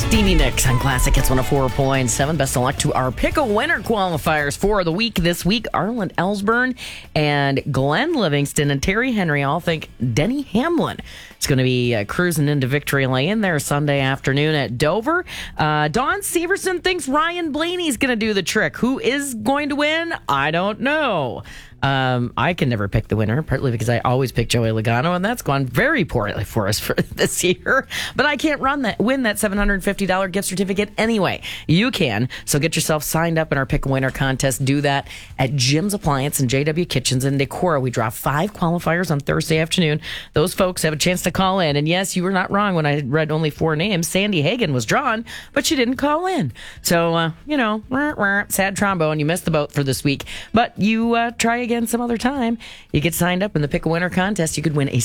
Stevie Nicks on Classic Hits 104.7. Best of luck to our Pick-A-Winner qualifiers for the week this week. Arlen Ellsburn and Glenn Livingston and Terry Henry all think Denny Hamlin is going to be cruising into victory lane there Sunday afternoon at Dover. Dawn Severson thinks Ryan Blaney's going to do the trick. Who is going to win? I don't know. I can never pick the winner, partly because I always pick Joey Logano, and that's gone very poorly for us for this year. But I can't win that $750 gift certificate anyway. You can, so get yourself signed up in our Pick a Winner contest. Do that at Jim's Appliance and JW Kitchens in Decorah. We draw 5 qualifiers on Thursday afternoon. Those folks have a chance to call in. And yes, you were not wrong when I read only 4 names. Sandy Hagen was drawn, but she didn't call in. So, sad trombone. You missed the boat for this week. But you try again some other time. You get signed up in the Pick a Winner contest. You could win a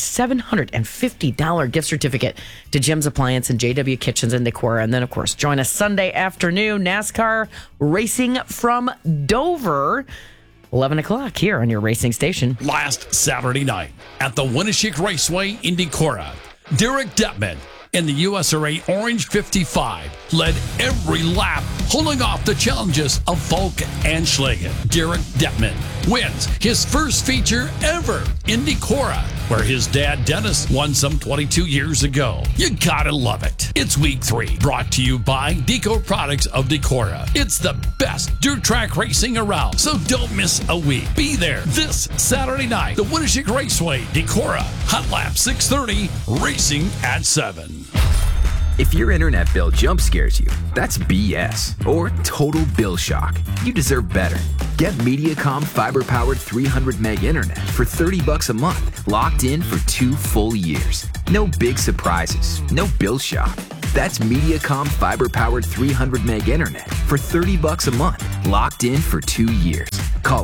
$750 gift certificate to Jim's Appliance and JW Kitchens in Decorah. And then, of course, join us Sunday afternoon. NASCAR racing from Dover. 11 o'clock here on your racing station. Last Saturday night at the Winneshiek Raceway in Decorah, Derek Detman in the USRA Orange 55 led every lap, holding off the challenges of Volk and Schlagen. Derek Detman wins his first feature ever in Decorah, where his dad Dennis won some 22 years ago. You gotta love it. It's week 3, brought to you by Deco Products of Decorah. It's the best dirt track racing around, so don't miss a week. Be there this Saturday night, the Winneshiek Raceway, Decorah. Hot lap 6:30, racing at 7. If your internet bill jump scares you, that's BS or total bill shock. You deserve better. Get Mediacom fiber-powered 300 meg internet for $30 a month, locked in for 2 full years. No big surprises, no bill shock. That's Mediacom fiber-powered 300 meg internet for $30 a month, locked in for 2 years. Call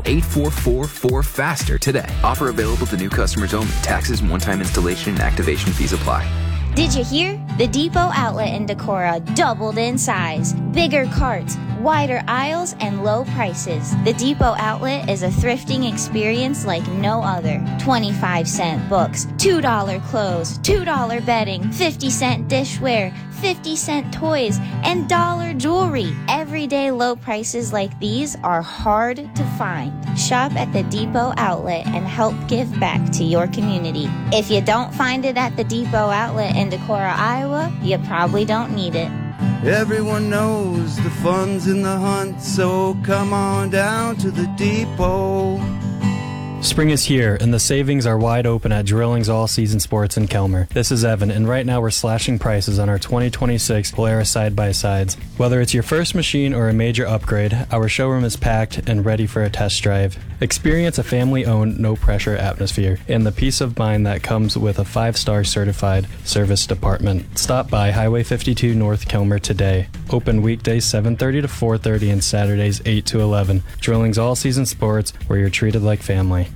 844-4FASTER today. Offer available to new customers only. Taxes and one-time installation and activation fees apply. Did you hear? The Depot outlet in Decorah doubled in size. Bigger carts, wider aisles, and low prices. The Depot outlet is a thrifting experience like no other. 25-cent books, $2 clothes, $2 bedding, 50-cent dishware, 50-cent toys, and dollar jewelry. Everyday low prices like these are hard to find. Shop at the Depot outlet and help give back to your community. If you don't find it at the Depot outlet in Decorah, Iowa, you probably don't need it. Everyone knows the fun's in the hunt, so come on down to the Depot. Spring is here, and the savings are wide open at Drilling's All Season Sports in Kelmer. This is Evan, and right now we're slashing prices on our 2026 Polaris side-by-sides. Whether it's your first machine or a major upgrade, our showroom is packed and ready for a test drive. Experience a family-owned, no-pressure atmosphere and the peace of mind that comes with a 5-star certified service department. Stop by Highway 52 North Kelmer today. Open weekdays 7:30 to 4:30 and Saturdays 8 to 11. Drilling's All Season Sports, where you're treated like family.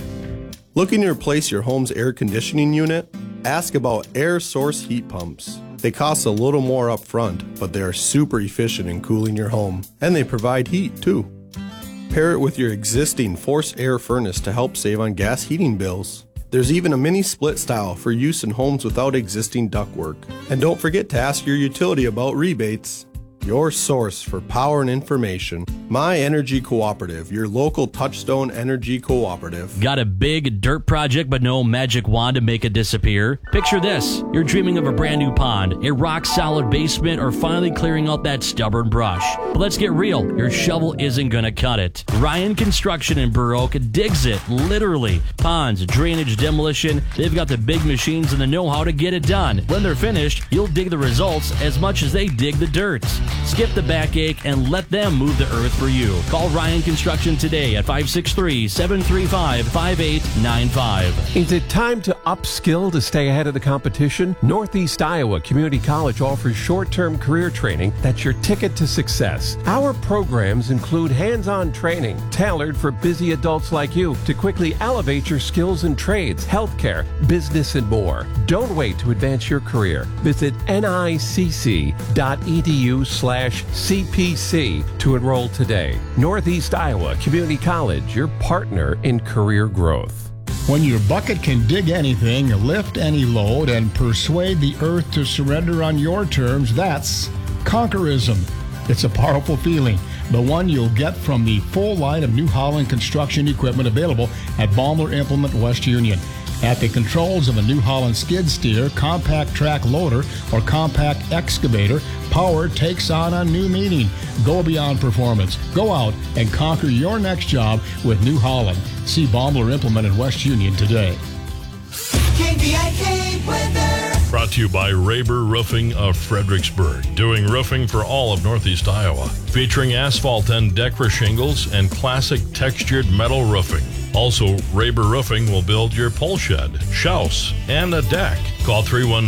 Looking to replace your home's air conditioning unit? Ask about air source heat pumps. They cost a little more up front, but they are super efficient in cooling your home. And they provide heat, too. Pair it with your existing forced air furnace to help save on gas heating bills. There's even a mini split style for use in homes without existing ductwork. And don't forget to ask your utility about rebates. Your source for power and information. My Energy Cooperative, your local Touchstone Energy Cooperative. Got a big dirt project but no magic wand to make it disappear? Picture this. You're dreaming of a brand new pond, a rock-solid basement, or finally clearing out that stubborn brush. But let's get real. Your shovel isn't going to cut it. Ryan Construction in Burr Oak digs it, literally. Ponds, drainage, demolition, they've got the big machines and the know-how to get it done. When they're finished, you'll dig the results as much as they dig the dirt. Skip the backache and let them move the earth for you. Call Ryan Construction today at 563-735-5895. Is it time to upskill to stay ahead of the competition? Northeast Iowa Community College offers short-term career training that's your ticket to success. Our programs include hands-on training tailored for busy adults like you to quickly elevate your skills in trades, healthcare, business, and more. Don't wait to advance your career. Visit nicc.edu/CPC to enroll today. Northeast Iowa Community College, your partner in career growth. When your bucket can dig anything, lift any load, and persuade the earth to surrender on your terms, that's Conquerism. It's a powerful feeling, but one you'll get from the full line of New Holland construction equipment available at Baumler Implement West Union. At the controls of a New Holland skid steer, compact track loader, or compact excavator, power takes on a new meaning. Go beyond performance. Go out and conquer your next job with New Holland. See Baumler Implement in West Union today. KVIK weather. Brought to you by Raber Roofing of Fredericksburg, doing roofing for all of Northeast Iowa, featuring asphalt and Decra shingles and classic textured metal roofing. Also, Raber Roofing will build your pole shed, house, and a deck. Call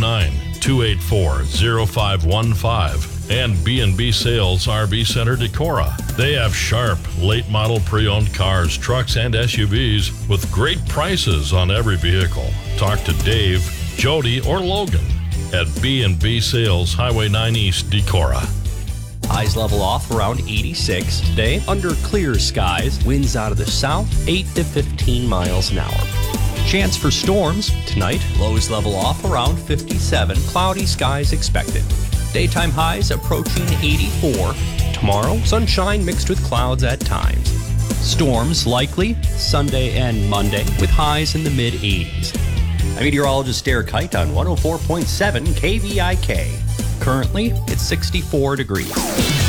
319-284-0515 and B&B Sales RV Center Decorah. They have sharp, late model pre-owned cars, trucks, and SUVs with great prices on every vehicle. Talk to Dave, Jody, or Logan at B&B Sales, Highway 9 East, Decorah. Highs level off around 86 today. Under clear skies, winds out of the south, 8 to 15 miles an hour. Chance for storms tonight. Lows level off around 57. Cloudy skies expected. Daytime highs approaching 84. Tomorrow, sunshine mixed with clouds at times. Storms likely Sunday and Monday with highs in the mid-80s. I'm meteorologist Derek Kite on 104.7 KVIK. Currently, it's 64 degrees.